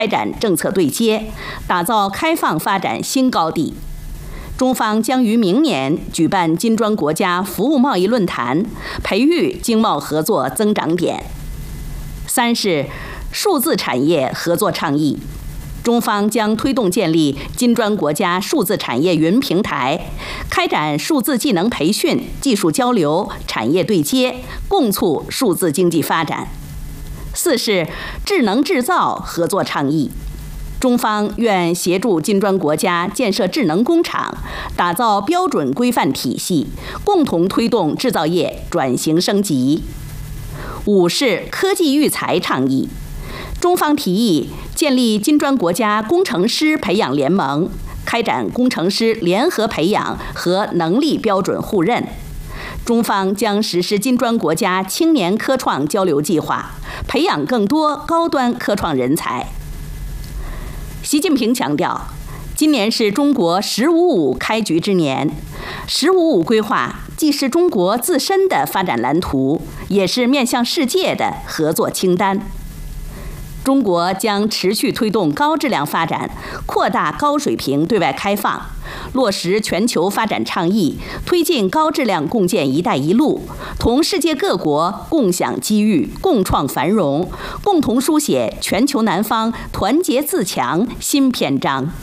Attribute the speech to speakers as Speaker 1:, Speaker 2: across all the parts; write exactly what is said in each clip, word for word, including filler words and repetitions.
Speaker 1: 开展政策对接，打造开放发展新高地。中方将于明年举办金砖国家服务贸易论坛，培育经贸合作增长点。三是数字产业合作倡议，中方将推动建立金砖国家数字产业云平台，开展数字技能培训、技术交流、产业对接，共促数字经济发展。四是智能制造合作倡议，中方愿协助金砖国家建设智能工厂，打造标准规范体系，共同推动制造业转型升级。五是科技育才倡议，中方提议建立金砖国家工程师培养联盟，开展工程师联合培养和能力标准互认。中方将实施金砖国家青年科创交流计划，培养更多高端科创人才。习近平强调，今年是中国“十五五”开局之年，“十五五”规划既是中国自身的发展蓝图，也是面向世界的合作清单。中国将持续推动高质量发展，扩大高水平对外开放，落实全球发展倡议，推进高质量共建“一带一路”，同世界各国共享机遇、共创繁荣，共同书写全球南方团结自强新篇章。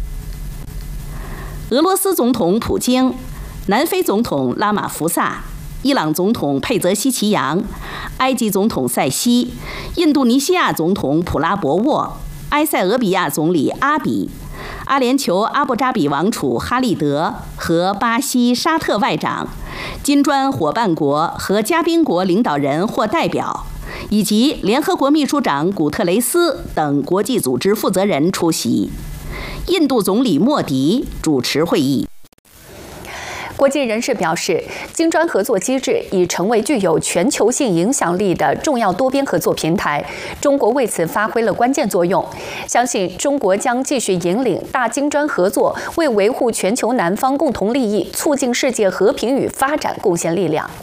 Speaker 1: 俄罗斯总统普京、南非总统拉马福萨、伊朗总统佩泽希奇扬、埃及总统塞西、印度尼西亚总统普拉博沃、埃塞俄比亚总理阿比、阿联酋阿布扎比王储哈利德和巴西沙特外长、金砖伙伴国和嘉宾国领导人或代表，以及联合国秘书长古特雷斯等国际组织负责人出席。印度总理莫迪主持会议。
Speaker 2: 国际人士表示，金砖合作机制已成为具有全球性影响力的重要多边合作平台，中国为此发挥了关键作用。相信中国将继续引领大金砖合作，为维护全球南方共同利益、促进世界和平与发展贡献力量。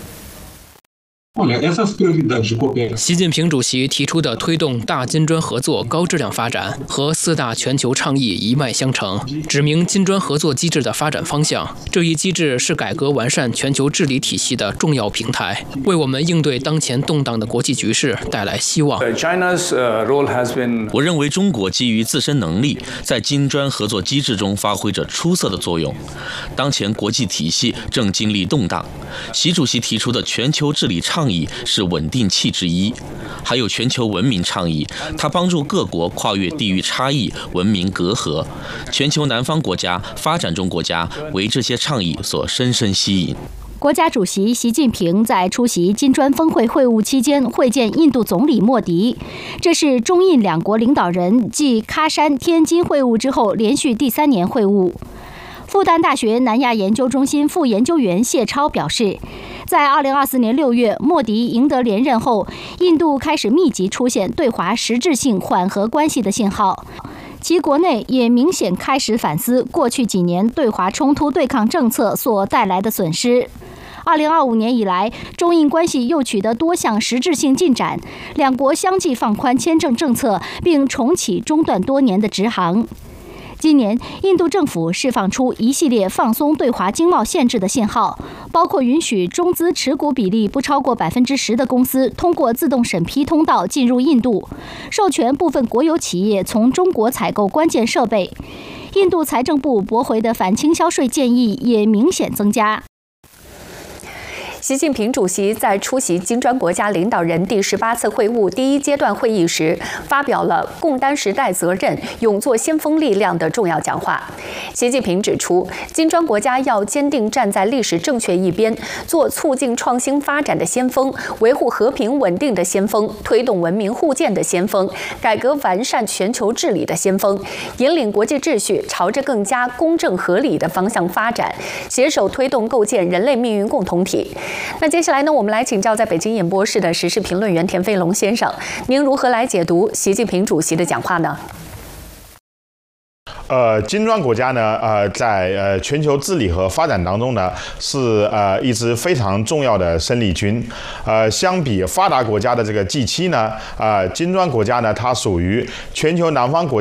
Speaker 3: 习近平主席提出的推动大金砖合作高质量发展和四大全球倡议一脉相承，指明金砖合作机制的发展方向。这一机制是改革完善全球治理体系的重要平台，为我们应对当前动荡的国际局势带来希望。
Speaker 4: 我认为中国基于自身能力，在金砖合作机制中发挥着出色的作用。当前国际体系正经历动荡，习主席提出的全球治理倡议倡议是稳定器之一，还有全球文明倡议，它帮助各国跨越地域差异、文明隔阂。全球南方国家、发展中国家为这些倡议所深深吸引。
Speaker 5: 国家主席习近平在出席金砖峰会会晤期间会见印度总理莫迪，这是中印两国领导人继喀山、天津会晤之后连续第三年会晤。复旦大学南亚研究中心副研究员谢超表示，在二零二四年六月莫迪赢得连任后，印度开始密集出现对华实质性缓和关系的信号，其国内也明显开始反思过去几年对华冲突对抗政策所带来的损失。二零二五年以来，中印关系又取得多项实质性进展，两国相继放宽签证政策，并重启中断多年的直航。今年，印度政府释放出一系列放松对华经贸限制的信号，包括允许中资持股比例不超过百分之十的公司通过自动审批通道进入印度，授权部分国有企业从中国采购关键设备。印度财政部驳回的反倾销税建议也明显增加。
Speaker 2: 习近平主席在出席金砖国家领导人第十八次会晤第一阶段会议时，发表了共担时代责任、勇做先锋力量的重要讲话。习近平指出，金砖国家要坚定站在历史正确一边，做促进创新发展的先锋，维护和平稳定的先锋，推动文明互鉴的先锋，改革完善全球治理的先锋，引领国际秩序朝着更加公正合理的方向发展，携手推动构建人类命运共同体。那接下来呢，我们来请教在北京演播室的时事评论员田飞龙先生，您如何来解读习近平主席的讲话呢？
Speaker 6: 呃，金砖国家呢，呃，在呃全球治理和发展当中呢，是呃一支非常重要的生力军。呃，相比发达国家的这个 G 七呢，呃，金砖国家呢，它属于全球南方国。